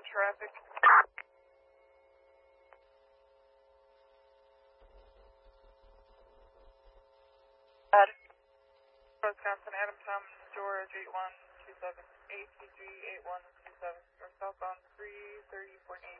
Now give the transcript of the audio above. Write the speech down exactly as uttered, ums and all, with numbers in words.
traffic. Ed. Wisconsin, Adam Thomas, George, eight one two seven, A T G eight one two seven. We're southbound three thirty point eight.